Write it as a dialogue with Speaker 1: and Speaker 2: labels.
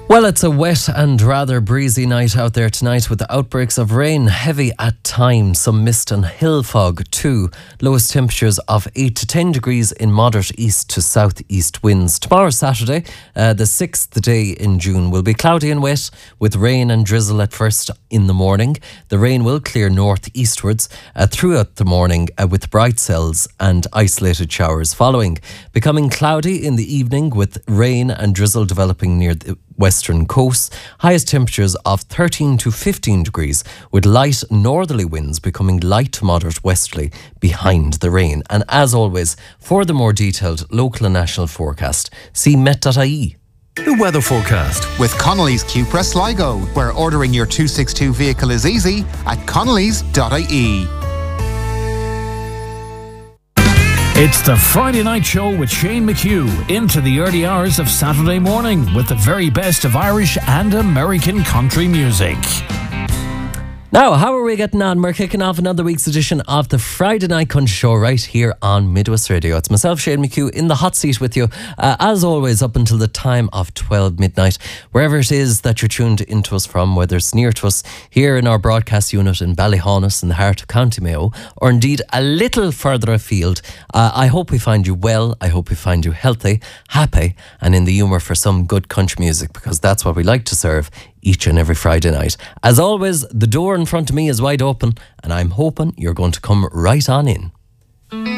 Speaker 1: Well, it's a wet and rather breezy night out there tonight with the outbreaks of rain, heavy at times, some mist and hill fog too. Lowest temperatures of 8 to 10 degrees in moderate east to southeast winds. Tomorrow, Saturday, the 6th day in June, will be cloudy and wet with rain and drizzle at first in the morning. The rain will clear northeastwards throughout the morning with bright cells and isolated showers following. Becoming cloudy in the evening with rain and drizzle developing near the western coast. Highest temperatures of 13 to 15 degrees with light northerly winds becoming light to moderate westerly behind the rain. And as always, for the more detailed local and national forecast, see met.ie.
Speaker 2: The weather forecast
Speaker 3: with Connolly's Q-Press Sligo, where ordering your 262 vehicle is easy at connellys.ie.
Speaker 2: It's the Friday Night Show with Shane McHugh into the early hours of Saturday morning with the very best of Irish and American country music.
Speaker 1: Now, how are we getting on? We're kicking off another week's edition of the Friday Night Country Show right here on Midwest Radio. It's myself, Shane McHugh, in the hot seat with you, as always, up until the time of 12 midnight. Wherever it is that you're tuned into us from, whether it's near to us here in our broadcast unit in Ballyhaunis in the heart of County Mayo, or indeed a little further afield, I hope we find you well. I hope we find you healthy, happy, and in the humour for some good country music, because that's what we like to serve each and every Friday night. As always, the door in front of me is wide open, and I'm hoping you're going to come right on in.